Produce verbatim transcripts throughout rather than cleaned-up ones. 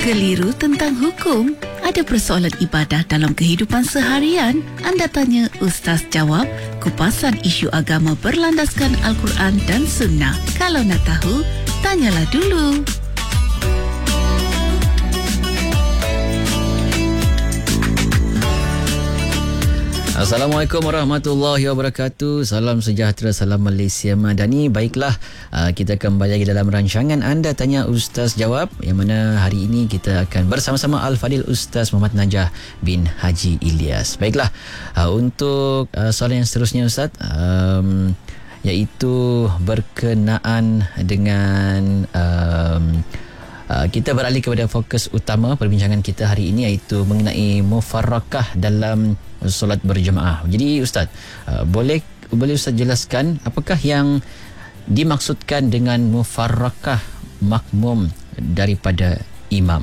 Keliru tentang hukum? Ada persoalan ibadah dalam kehidupan seharian? Anda tanya, Ustaz jawab. Kupasan isu agama berlandaskan Al-Quran dan Sunnah. Kalau nak tahu, tanyalah dulu. Assalamualaikum warahmatullahi wabarakatuh. Salam sejahtera, salam Malaysia Madani. Baiklah, kita kembali lagi dalam rancangan Anda Tanya Ustaz Jawab, yang mana hari ini kita akan bersama-sama Al-Fadil Ustaz Muhammad Najah bin Haji Ilyas. Baiklah, untuk soalan yang seterusnya Ustaz, um, iaitu berkenaan dengan um, Uh, kita beralih kepada fokus utama perbincangan kita hari ini, iaitu mengenai mufarraqah dalam solat berjemaah. Jadi Ustaz, uh, boleh boleh Ustaz jelaskan apakah yang dimaksudkan dengan mufarraqah makmum daripada imam?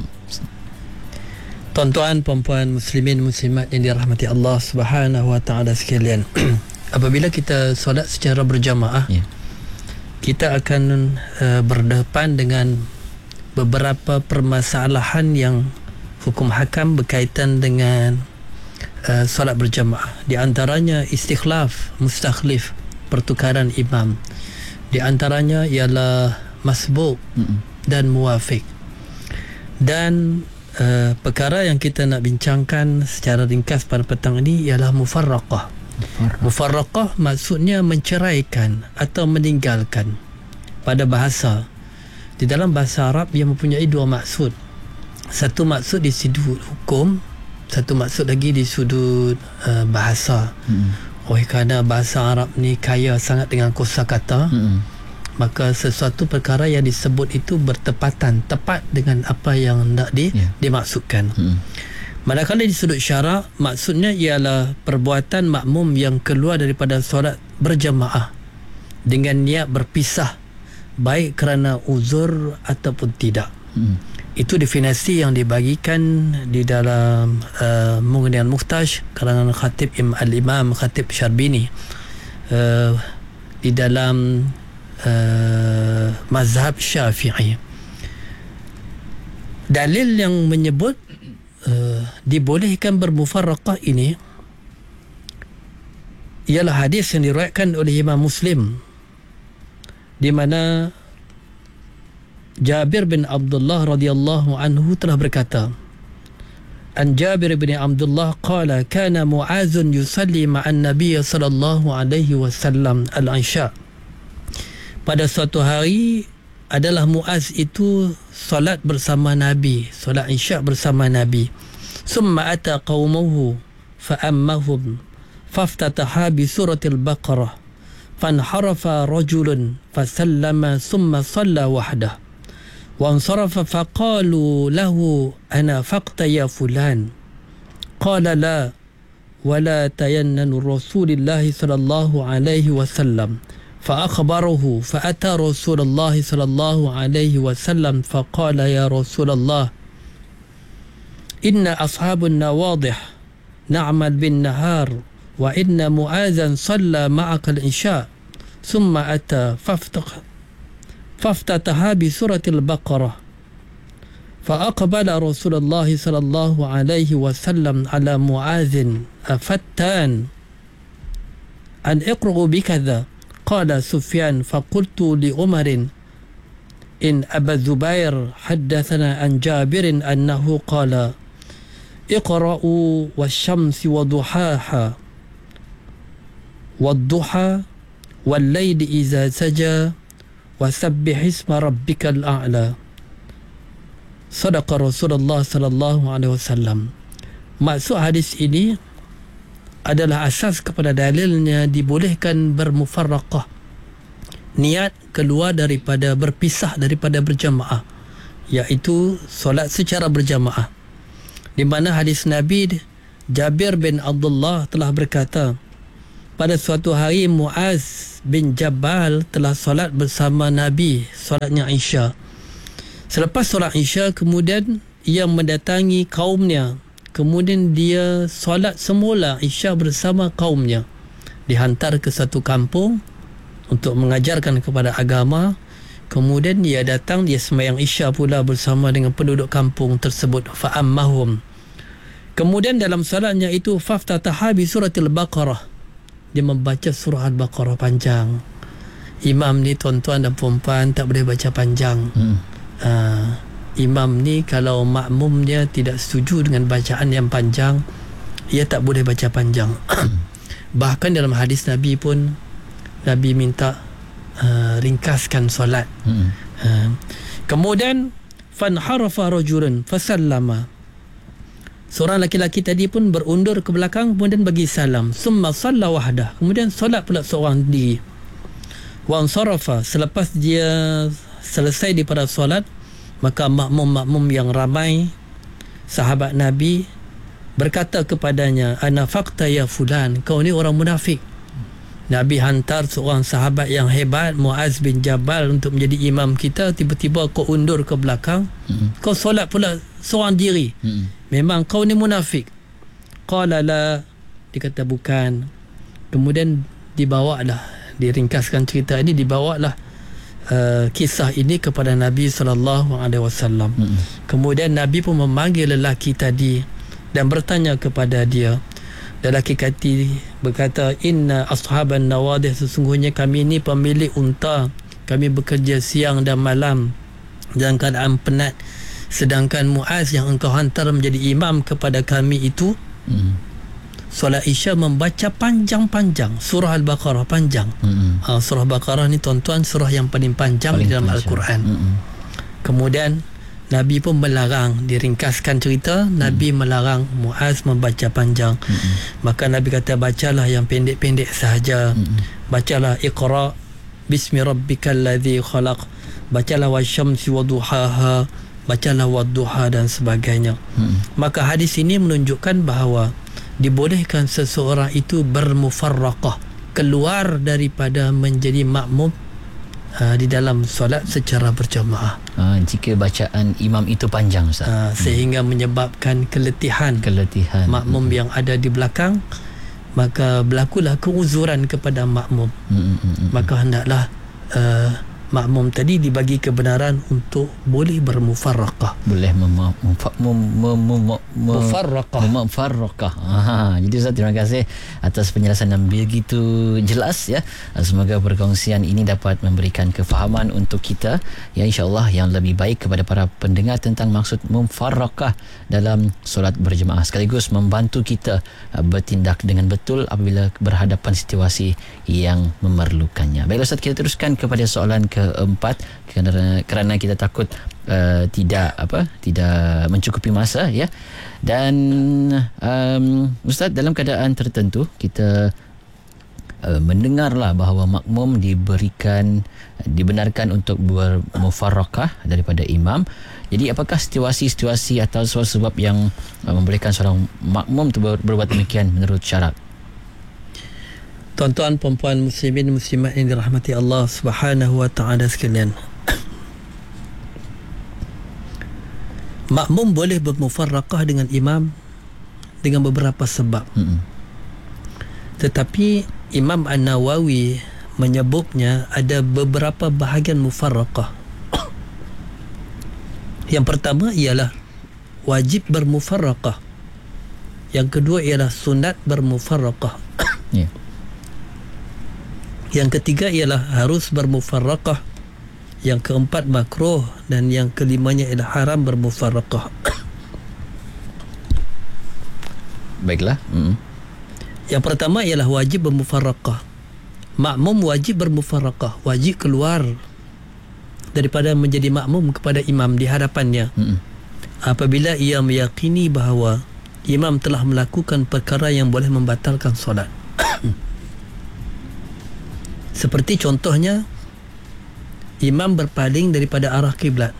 Tuan-tuan, puan-puan, muslimin, muslimat yang dirahmati Allah Subhanahu wa taala sekalian. Apabila kita solat secara berjamaah, yeah. kita akan uh, berdepan dengan beberapa permasalahan yang hukum hakam berkaitan dengan uh, solat berjamaah. Di antaranya istikhlaf, mustakhlif, pertukaran imam. Di antaranya ialah masbuk mm-mm. dan muwafiq. Dan uh, perkara yang kita nak bincangkan secara ringkas pada petang ini ialah mufarraqah. Mufarraqah, mufarraqah maksudnya menceraikan atau meninggalkan. Pada bahasa, di dalam bahasa Arab ia mempunyai dua maksud. Satu maksud di sudut hukum, satu maksud lagi di sudut uh, bahasa. Hmm. Oh, kerana bahasa Arab ni kaya sangat dengan kosakata, hmm. maka sesuatu perkara yang disebut itu bertepatan, tepat dengan apa yang nak di, yeah. dimaksudkan. Hmm. Manakala di sudut syarak, maksudnya ialah perbuatan makmum yang keluar daripada solat berjamaah dengan niat berpisah, baik kerana uzur ataupun tidak. Hmm. Itu definisi yang dibagikan di dalam uh, Mughniyan Muhtaj karangan Khatib Im Al-Imam Khatib Syarbini uh, di dalam uh, mazhab Syafi'i. Dalil yang menyebut uh, dibolehkan bermufarraqah ini ialah hadis yang diriwayatkan oleh Imam Muslim, di mana Jabir bin Abdullah radhiyallahu anhu telah berkata, an Jabir bin Abdullah qala kana Mu'adz yusalli ma'an Nabiy sallallahu alaihi wasallam al-Isha. Pada suatu hari adalah Mu'adz itu solat bersama Nabi, solat Isya bersama Nabi. Summa ata qaumahu fa'ammahum faftataha bi suratil Baqarah. فانحرف رجل فسلم ثم صلى وحده وانصرف فقالوا له أنا فقت يا فلان قال لا ولا تينن رسول الله صلى الله عليه وسلم فأخبره فأتى رسول الله صلى الله عليه وسلم فقال يا رسول الله إن أصحابنا واضح نعمل بالنهار وإن معاذا صلى معك العشاء ثم أتى فافتتها بسورة البقرة فأقبل رسول الله صلى الله عليه وسلم على معاذ أفتان أن اقرأ بكذا قال سفيان فقلت لعمر إن أبا الزبير حدثنا عن جابر أنه قال اقرأوا والشمس وضحاها والضحى والليل إذا سجى وسبح اسم ربك الأعلى صدق رسول الله صلى الله عليه وسلم. Maksud hadis ini adalah asas kepada dalilnya dibolehkan bermufarraqah, niat keluar daripada, berpisah daripada berjamaah, iaitu solat secara berjamaah, di mana hadis Nabi Jabir bin Abdullah telah berkata, pada suatu hari Mu'adz bin Jabal telah solat bersama Nabi, solatnya Isya. Selepas solat Isya, kemudian ia mendatangi kaumnya, kemudian dia solat semula Isya bersama kaumnya. Dihantar ke satu kampung untuk mengajarkan kepada agama. Kemudian dia datang, dia sembahyang Isya pula bersama dengan penduduk kampung tersebut. Fa'ammahum. Kemudian dalam solatnya itu faftataha bi suratil Baqarah. Dia membaca surah Al-Baqarah panjang. Imam ni tuan-tuan dan puan-puan tak boleh baca panjang. Hmm. Uh, imam ni kalau makmum dia tidak setuju dengan bacaan yang panjang, ia tak boleh baca panjang. Bahkan dalam hadis Nabi pun, Nabi minta Uh, ringkaskan solat. hmm. uh, Kemudian fanharafa rajulun fasallama. Seorang laki-laki tadi pun berundur ke belakang, kemudian bagi salam. Summa salla wahdah. Kemudian solat pula seorang diri. Wa ansarafa. Selepas dia selesai daripada solat, maka makmum-makmum yang ramai sahabat Nabi berkata kepadanya, ana faqta ya fulan, kau ni orang munafik. Nabi hantar seorang sahabat yang hebat, Muaz bin Jabal, untuk menjadi imam kita. Tiba-tiba kau undur ke belakang, mm-hmm. kau solat pula seorang diri. mm-hmm. Memang kau ni munafik. Qala la. Dia kata bukan. Kemudian dibawalah, diringkaskan cerita ini, dibawalah uh, kisah ini kepada Nabi sallallahu alaihi wasallam. mm-hmm. Kemudian Nabi pun memanggil lelaki tadi dan bertanya kepada dia. Lelaki kati berkata, inna ashaban nawadih, sesungguhnya kami ni pemilik unta, kami bekerja siang dan malam dalam keadaan penat, sedangkan Muaz yang engkau hantar menjadi imam kepada kami itu hmm. solat Isya membaca panjang-panjang, surah Al-Baqarah panjang. hmm. ha, surah Al-Baqarah ni tuan-tuan surah yang paling panjang paling dalam panjang. Al-Quran. hmm. Kemudian Nabi pun melarang, diringkaskan cerita, Nabi hmm. melarang Muaz membaca panjang. hmm. Maka Nabi kata, bacalah yang pendek-pendek sahaja. hmm. Bacalah Iqra bismi rabbikal ladzi khalaq, bacalah wasyamsi waduhaha, bacalah wadduha dan sebagainya. hmm. Maka hadis ini menunjukkan bahawa dibolehkan seseorang itu bermufarraqah, keluar daripada menjadi makmum Uh, di dalam solat secara berjamaah. Uh, jika bacaan imam itu panjang, Ustaz. Uh, sehingga hmm. menyebabkan keletihan, keletihan makmum hmm. yang ada di belakang, maka berlakulah keuzuran kepada makmum. Hmm, hmm, hmm. Maka hendaklah uh, makmum tadi dibagi kebenaran untuk boleh bermufarraqah. Boleh mufarraqah. Mufarraqah. Jadi Ustaz, terima kasih atas penjelasan yang begitu jelas ya. Semoga perkongsian ini dapat memberikan kefahaman untuk kita ya, insya-Allah, yang lebih baik kepada para pendengar tentang maksud mufarraqah dalam solat berjemaah, sekaligus membantu kita bertindak dengan betul apabila berhadapan situasi yang memerlukannya. Baiklah Ustaz, kita teruskan kepada soalan keempat, kerana kerana kita takut uh, tidak apa tidak mencukupi masa ya. Dan um, Ustaz, dalam keadaan tertentu kita uh, mendengarlah bahawa makmum diberikan dibenarkan untuk bermufarraqah daripada imam. Jadi apakah situasi-situasi atau sebab-sebab yang uh, membolehkan seorang makmum itu ber, berbuat demikian menurut syarak? Tuan-tuan, puan-puan, muslimin, muslimat yang dirahmati Allah Subhanahu wa taala sekalian. Makmum boleh bermufarraqah dengan imam dengan beberapa sebab. Mm-hmm. Tetapi Imam An-Nawawi menyebutnya ada beberapa bahagian mufarraqah. Yang pertama ialah wajib bermufarraqah. Yang kedua ialah sunat bermufarraqah. Yeah. Yang ketiga ialah harus bermufarraqah. Yang keempat makruh, dan yang kelimanya ialah haram bermufarraqah. Baiklah. Mm. Yang pertama ialah wajib bermufarraqah. Makmum wajib bermufarraqah, wajib keluar daripada menjadi makmum kepada imam di hadapannya. Mm. Apabila ia meyakini bahawa imam telah melakukan perkara yang boleh membatalkan solat. Seperti contohnya, imam berpaling daripada arah kiblat,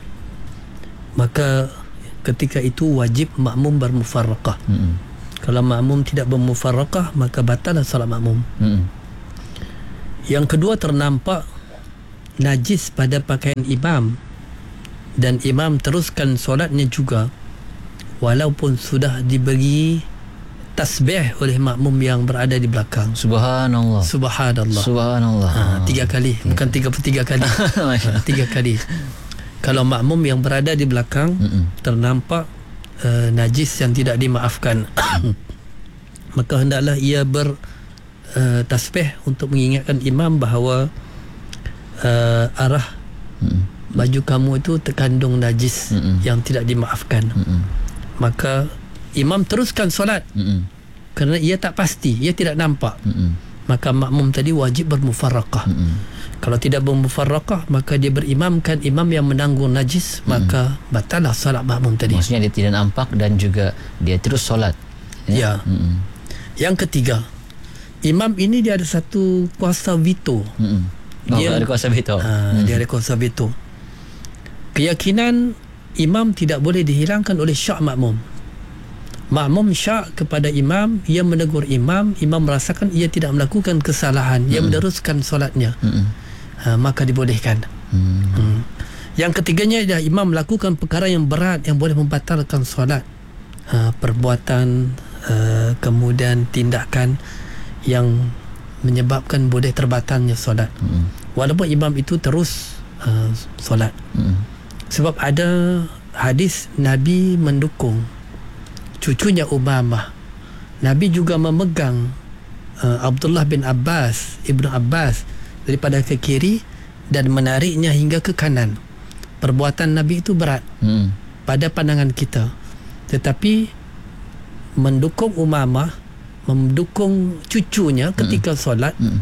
maka ketika itu wajib makmum bermufarraqah. Mm-hmm. Kalau makmum tidak bermufarraqah, maka batal solat makmum. Mm-hmm. Yang kedua, ternampak najis pada pakaian imam dan imam teruskan solatnya juga walaupun sudah diberi tasbih oleh makmum yang berada di belakang. Subhanallah. Subhanallah. Subhanallah. Ha, tiga kali, okay. Bukan tiga puluh tiga kali. ha, tiga kali. Kalau makmum yang berada di belakang Mm-mm. ternampak uh, najis yang tidak dimaafkan, maka hendaklah ia ber uh, tasbih untuk mengingatkan imam bahawa uh, arah Mm-mm. baju kamu itu terkandung najis Mm-mm. yang tidak dimaafkan. Mm-mm. Maka imam teruskan solat Mm-mm. kerana ia tak pasti, ia tidak nampak. Mm-mm. Maka makmum tadi wajib bermufarraqah. Mm-mm. Kalau tidak bermufarraqah, maka dia berimamkan imam yang menanggung najis, mm-mm. maka batalah solat makmum tadi. Maksudnya dia tidak nampak dan juga dia terus solat. Ya. ya. Yang ketiga, imam ini dia ada satu kuasa veto. Mm-mm. Oh, dia ada kuasa veto. Ha, mm. Dia ada kuasa veto. Keyakinan imam tidak boleh dihilangkan oleh syak makmum. Makmum syak kepada imam, ia menegur imam, imam merasakan ia tidak melakukan kesalahan, mm. ia meneruskan solatnya, mm. ha, maka dibolehkan. Mm. Hmm. Yang ketiganya adalah imam melakukan perkara yang berat yang boleh membatalkan solat, ha, perbuatan uh, kemudian tindakan yang menyebabkan boleh terbatalnya solat, mm. walaupun imam itu terus uh, solat. Mm. Sebab ada hadis Nabi mendukung cucunya Umamah. Nabi juga memegang uh, Abdullah bin Abbas, Ibnu Abbas daripada ke kiri dan menariknya hingga ke kanan. Perbuatan Nabi itu berat hmm. pada pandangan kita. Tetapi mendukung Umamah, mendukung cucunya ketika hmm. solat hmm.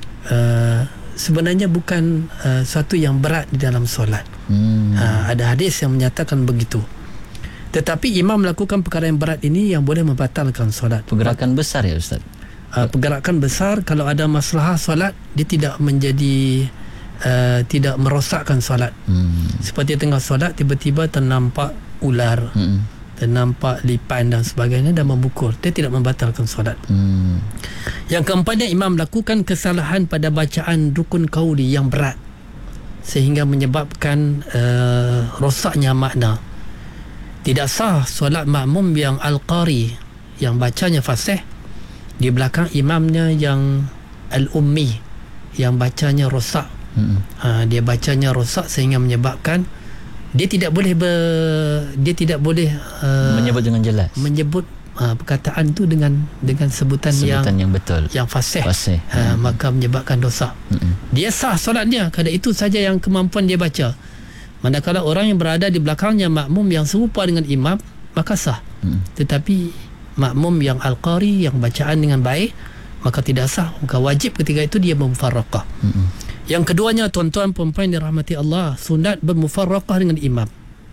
Uh, sebenarnya bukan uh, suatu yang berat di dalam solat. Hmm. Uh, ada hadis yang menyatakan begitu. Tetapi imam melakukan perkara yang berat ini yang boleh membatalkan solat. Pergerakan besar ya Ustaz? Uh, pergerakan besar, kalau ada masalah solat, dia tidak menjadi uh, tidak merosakkan solat. Hmm. Seperti tengah solat tiba-tiba ternampak ular, hmm. ternampak lipan dan sebagainya dan membukul, dia tidak membatalkan solat. Hmm. Yang keempatnya, imam melakukan kesalahan pada bacaan rukun qauli yang berat sehingga menyebabkan uh, rosaknya makna. Tidak sah solat makmum yang al-qari, yang bacanya fasih, di belakang imamnya yang al-ummi, yang bacanya rosak. Hmm. Ha, dia bacanya rosak sehingga menyebabkan dia tidak boleh ber, dia tidak boleh uh, menyebut dengan jelas, menyebut uh, perkataan itu dengan dengan sebutan, sebutan yang, yang betul, yang fasih, fasih. Ha, hmm. maka menyebabkan dosa. Hmm. Dia sah solatnya kerana itu saja yang kemampuan dia baca. Manakala orang yang berada di belakangnya makmum yang serupa dengan imam, maka sah. Hmm. Tetapi makmum yang al-qari, yang bacaan dengan baik, maka tidak sah. Maka wajib ketika itu dia bermufarraqah. Hmm. Yang keduanya, tuan-tuan perempuan dirahmati Allah, sunat bermufarraqah dengan imam.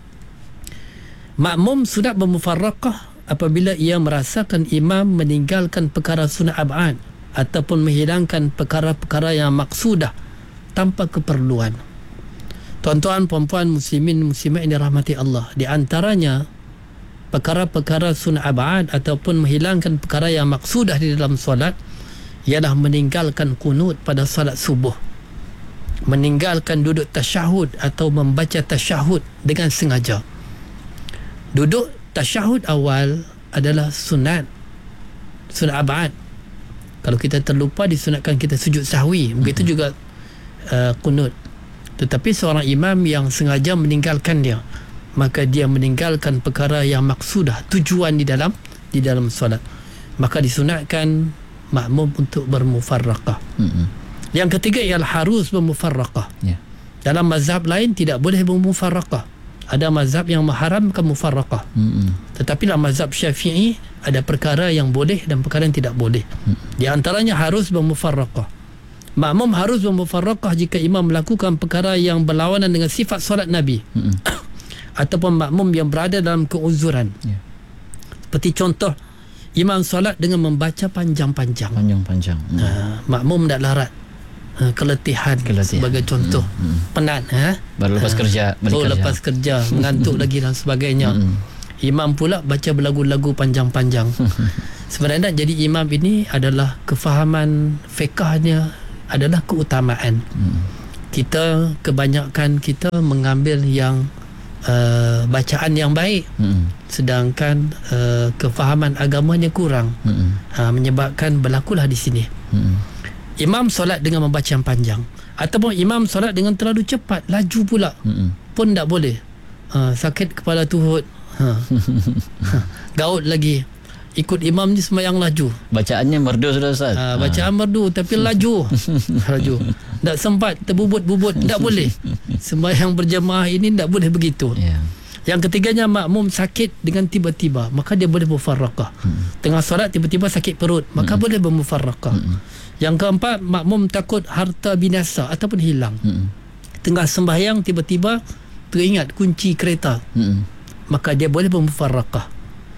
Makmum sunat bermufarraqah apabila ia merasakan imam meninggalkan perkara sunat ab'ad ataupun menghilangkan perkara-perkara yang maksudah tanpa keperluan. Tuan-tuan, perempuan, muslimin, muslimat yang dirahmati Allah, di antaranya perkara-perkara sunnah ab'ad ataupun menghilangkan perkara yang maksudah di dalam solat ialah meninggalkan kunut pada solat subuh, meninggalkan duduk tasyahud atau membaca tasyahud dengan sengaja. Duduk tasyahud awal adalah sunat, sunat ab'ad. Kalau kita terlupa, disunatkan kita sujud sahwi. Begitu juga uh, kunut. Tetapi seorang imam yang sengaja meninggalkan dia, maka dia meninggalkan perkara yang maksudah, tujuan di dalam di dalam solat, maka disunatkan makmum untuk bermufarraqah. Mm-hmm. Yang ketiga ialah harus bermufarraqah. Yeah. Dalam mazhab lain tidak boleh bermufarraqah. Ada mazhab yang mengharamkan mufarraqah. Mm-hmm. Tetapi dalam mazhab Syafi'i ada perkara yang boleh dan perkara yang tidak boleh. Mm-hmm. Di antaranya harus bermufarraqah. Makmum harus bermufarraqah jika imam melakukan perkara yang berlawanan dengan sifat solat Nabi. Mm-hmm. Ataupun makmum yang berada dalam keuzuran. Yeah. Seperti contoh, imam solat dengan membaca panjang-panjang. Panjang-panjang. Mm. Ha, makmum tak larat. Ha, keletihan, keletihan sebagai contoh. Mm-hmm. Penat. Ha? Baru lepas ha. kerja. Baru kerja. lepas kerja. Mengantuk lagi dan sebagainya. Mm-hmm. Imam pula baca berlagu-lagu panjang-panjang. Sebenarnya jadi imam ini adalah kefahaman fiqahnya, adalah keutamaan. Hmm. Kita kebanyakan kita mengambil yang uh, uh, bacaan yang baik, mm-hmm. sedangkan uh, kefahaman agamanya kurang, mm-hmm. uh, menyebabkan berlakulah di sini. Mm-hmm. Imam solat dengan membaca yang panjang, ataupun imam solat dengan terlalu cepat, laju pula, mm-hmm. pun tak boleh. Uh, sakit kepala tuhut, ha. gaut lagi, ikut imam ni sembahyang laju, bacaannya merdu sudah Ustaz. Ha, bacaan ha. merdu tapi laju. Laju. Tak sempat terbubut-bubut, tak boleh. Sembahyang berjamaah ini tak boleh begitu. Yeah. Yang ketiganya, makmum sakit dengan tiba-tiba, maka dia boleh mufarraqah. Hmm. Tengah solat tiba-tiba sakit perut, maka hmm. boleh bermufarraqah. Hmm. Yang keempat, makmum takut harta binasa ataupun hilang. Hmm. Tengah sembahyang tiba-tiba teringat kunci kereta. Hmm. Maka dia boleh bermufarraqah.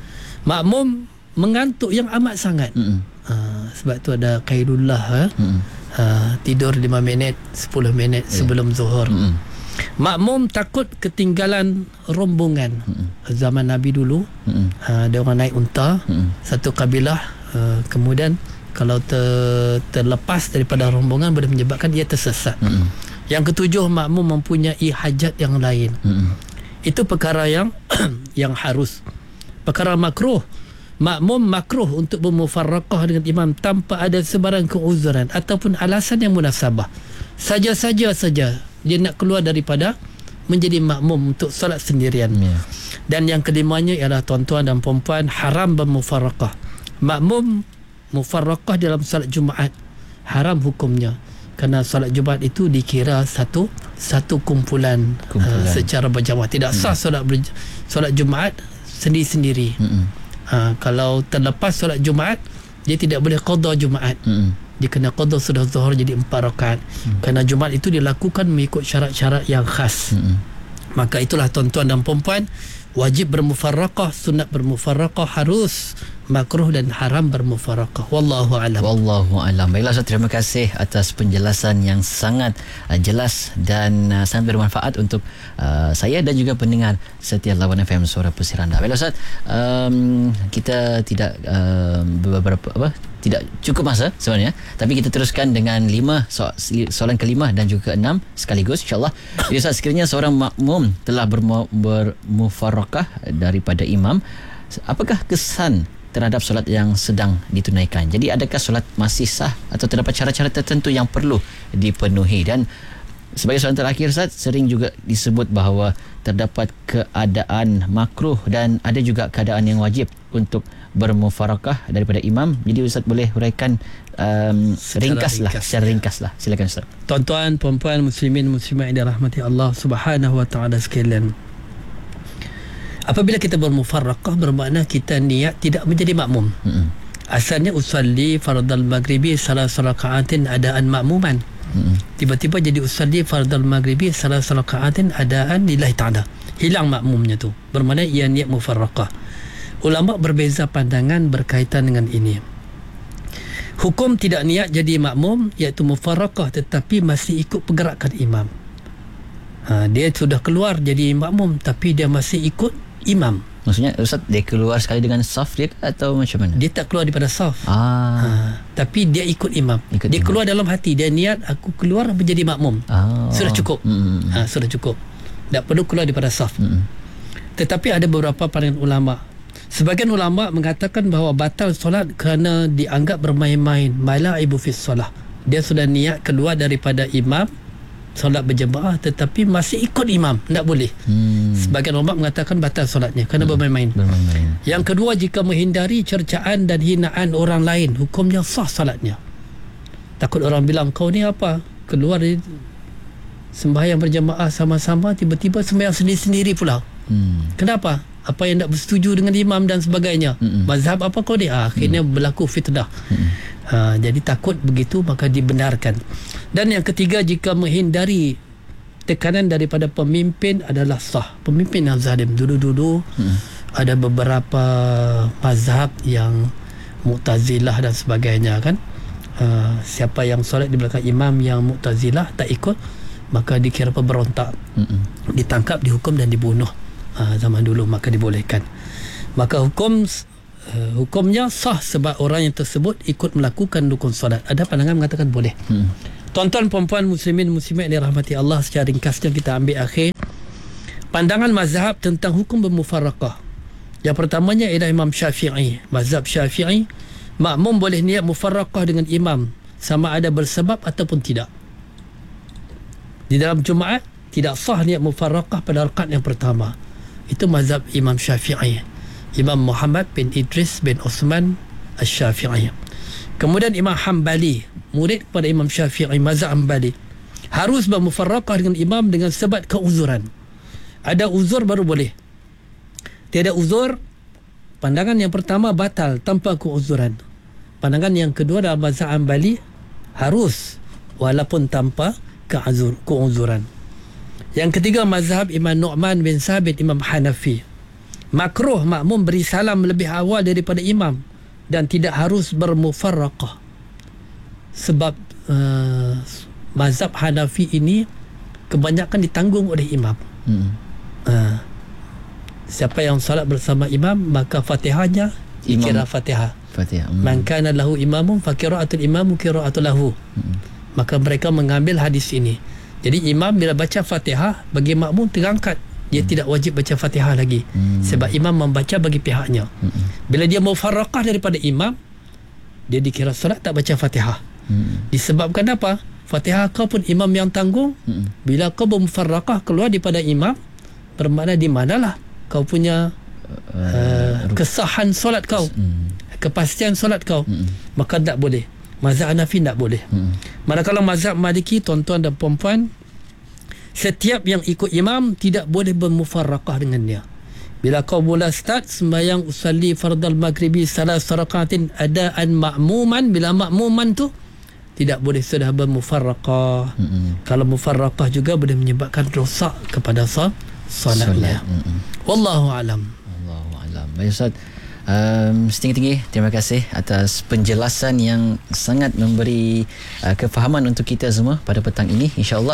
Makmum mengantuk yang amat sangat, mm-hmm. uh, sebab tu ada qailullah, ha? mm-hmm. uh, tidur lima minit sepuluh minit yeah. sebelum zuhur. mm-hmm. Makmum takut ketinggalan rombongan. mm-hmm. Zaman Nabi dulu, mm-hmm. uh, dia orang naik unta, mm-hmm. satu kabilah, uh, kemudian kalau ter, terlepas daripada rombongan boleh menyebabkan dia tersesat. mm-hmm. Yang ketujuh, makmum mempunyai hajat yang lain. mm-hmm. Itu perkara yang yang harus. Perkara makruh, makmum makruh untuk bermufarraqah dengan imam tanpa ada sebarang keuzuran ataupun alasan yang munasabah. Saja-saja saja dia nak keluar daripada menjadi makmum untuk solat sendirian. Yeah. Dan yang kelimanya ialah, tuan-tuan dan puan-puan, haram bermufarraqah. Makmum mufarraqah dalam solat Jumaat haram hukumnya, kerana solat Jumaat itu dikira satu satu kumpulan, kumpulan. Uh, secara berjamaah. Tidak sah solat berj- solat Jumaat sendiri-sendiri. Mm-mm. Ha, kalau terlepas solat Jumaat, dia tidak boleh qada Jumaat. Mm. Dia kena qada sudah zuhur jadi empat rakaat. Mm. Kerana Jumaat itu dilakukan mengikut syarat-syarat yang khas. Mm. Maka itulah, tuan-tuan dan puan-puan, wajib bermufarraqah, sunat bermufarraqah, harus, makruh dan haram bermufarraqah. Wallahu a'lam. Wallahu a'lam. Baiklah Ustaz, terima kasih atas penjelasan yang sangat uh, jelas dan uh, sangat bermanfaat untuk uh, saya dan juga pendengar setia Lawan F M Suara Pesir Anda. Baiklah Ustaz, um, kita tidak uh, beberapa apa tidak cukup masa sebenarnya, tapi kita teruskan dengan lima so- soalan kelima dan juga keenam sekaligus insya-Allah. Jadi Ustaz, sekiranya seorang makmum telah bermu- bermufarraqah daripada imam, apakah kesan terhadap solat yang sedang ditunaikan? Jadi adakah solat masih sah atau terdapat cara-cara tertentu yang perlu dipenuhi? Dan sebagai soalan terakhir Ustaz, sering juga disebut bahawa terdapat keadaan makruh dan ada juga keadaan yang wajib untuk bermufaraqah daripada imam. Jadi Ustaz boleh huraikan um, ringkaslah, ringkas, secara ringkaslah. Silakan Ustaz. Tuan-tuan, puan-puan, muslimin, muslimat yang dirahmati Allah Subhanahu wa taala sekalian. Apabila kita bermufarraqah, bermakna kita niat tidak menjadi makmum. Mm-hmm. Asalnya usalli fardal maghribi salah rakaatin adaan makmuman. Mm-hmm. Tiba-tiba jadi usalli fardal maghribi salah rakaatin adaan lillahi ta'ala. Hilang makmumnya tu. Bermakna ia niat mufarraqah. Ulama berbeza pandangan berkaitan dengan ini. Hukum tidak niat jadi makmum, iaitu mufarraqah, tetapi masih ikut pergerakan imam. Ha, dia sudah keluar jadi makmum tapi dia masih ikut imam. Maksudnya Ustaz, dia keluar sekali dengan saf dia atau macam mana? Dia tak keluar daripada saf. Ah. Ha, tapi dia ikut imam. Ikut dia imam. Keluar dalam hati, dia niat aku keluar menjadi makmum. Ah. Sudah cukup. Mm. Ha, sudah cukup. Tak perlu keluar daripada saf. Mm. Tetapi ada beberapa pandangan ulama. Sebagian ulama mengatakan bahawa batal solat kerana dianggap bermain-main, malaibu fis solah. Dia sudah niat keluar daripada imam, solat berjemaah, tetapi masih ikut imam, tak boleh. Hmm. Sebagian ulama mengatakan batal solatnya kerana hmm. bermain-main. bermain-main. Yang kedua, jika menghindari cercaan dan hinaan orang lain, hukumnya sah solatnya. Takut orang bilang, kau ni apa? Keluar dari sembahyang berjemaah sama-sama, tiba-tiba sembahyang sendiri-sendiri pula. Hmm. Kenapa? Apa yang tak bersetuju dengan imam dan sebagainya. Mm-mm. Mazhab apa kau ni? Ah, akhirnya mm. berlaku fitnah. Ha, jadi takut begitu, maka dibenarkan. Dan yang ketiga, jika menghindari tekanan daripada pemimpin adalah sah. Pemimpin yang zalim. Dulu-dulu mm. ada beberapa mazhab yang Mu'tazilah dan sebagainya kan. Ha, siapa yang solat di belakang imam yang Mu'tazilah tak ikut, maka dikira pemberontak. Mm-mm. Ditangkap, dihukum dan dibunuh. Ha, zaman dulu, maka dibolehkan. Maka hukum uh, hukumnya sah sebab orang yang tersebut ikut melakukan rukun solat. Ada pandangan mengatakan boleh. Hmm. Tuan-tuan, puan-puan, muslimin, muslimat yang dirahmati Allah, secara ringkasnya kita ambil akhir. pandangan mazhab tentang hukum bermufaraqah. Yang pertamanya ialah Imam Syafi'i. Mazhab Syafi'i, makmum boleh niat mufaraqah dengan imam sama ada bersebab ataupun tidak. Di dalam Jumaat tidak sah niat mufaraqah pada rakaat yang pertama. Itu mazhab Imam Syafi'i, Imam Muhammad bin Idris bin Osman Asy-Syafi'i. Kemudian Imam Hanbali, murid kepada Imam Syafi'i, mazhab Hanbali, harus bermufaraqah dengan imam dengan sebab keuzuran. Ada uzur baru boleh. Tiada uzur, pandangan yang pertama batal tanpa keuzuran. Pandangan yang kedua dalam mazhab Hanbali, harus walaupun tanpa keuzur, keuzuran. Yang ketiga mazhab Imam Nu'man bin Sabit, Imam Hanafi. Makruh makmum beri salam lebih awal daripada imam dan tidak harus bermufaraqah. Sebab uh, mazhab Hanafi ini kebanyakan ditanggung oleh imam. Hmm. Uh, siapa yang salat bersama imam, maka Fatihahnya dikira Fatihah. Fatihah. Hmm. Man kana lahu imamun fa qira'atul imamu qira'atul lahu. Hmm. Maka mereka mengambil hadis ini. Jadi imam bila baca Fatihah, bagi makmum terangkat, dia hmm. tidak wajib baca Fatihah lagi. Hmm. Sebab imam membaca bagi pihaknya. Hmm. Bila dia mufaraqah daripada imam, dia dikira solat tak baca Fatihah. Hmm. Disebabkan apa? Fatihah kau pun imam yang tanggung. Hmm. Bila kau bermufaraqah keluar daripada imam, bermakna di manalah kau punya uh, uh, kesahan solat kau. Hmm. Kepastian solat kau. Hmm. Maka tak boleh. Mazhab Hanafi tak boleh. Hmm. Manakala mazhab Maliki, tuan-tuan dan puan-puan, setiap yang ikut imam tidak boleh bermufaraqah dengan dia. Bila kau mula start sembahyang usalli fardal maghribi salas rakaatin adaan ma'muman, bila ma'muman tu tidak boleh sudah bermufaraqah. Hmm. Kalau mufaraqah juga boleh menyebabkan rosak kepada solatnya. Hmm. Wallahu alam. Wallahu alam. Baik Ustaz. Um, setinggi-tinggi terima kasih atas penjelasan yang sangat memberi uh, kefahaman untuk kita semua pada petang ini, insya-Allah.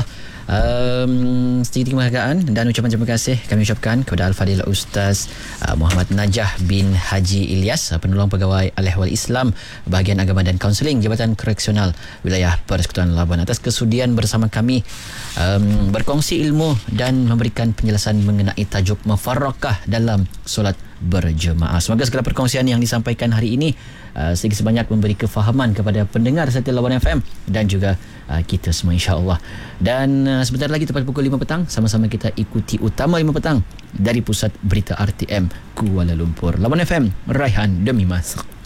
Um, setinggi-tinggi penghargaan dan ucapan terima kasih kami ucapkan kepada Al-Fadhil Ustaz uh, Muhammad Najah bin Haji Ilyas, uh, penolong pegawai Al-Ehwal Islam bahagian agama dan kaunseling Jabatan Koreksional Wilayah Persekutuan Labuan atas kesudian bersama kami um, berkongsi ilmu dan memberikan penjelasan mengenai tajuk mufaraqah dalam solat berjemaah. Semoga segala perkongsian yang disampaikan hari ini uh, sedikit sebanyak memberi kefahaman kepada pendengar setia Labuan F M dan juga uh, kita semua, insya-Allah. Dan uh, sebentar lagi tepat pukul lima petang, sama-sama kita ikuti Utama lima petang dari Pusat Berita R T M Kuala Lumpur. Labuan F M, Raihan demi Masak.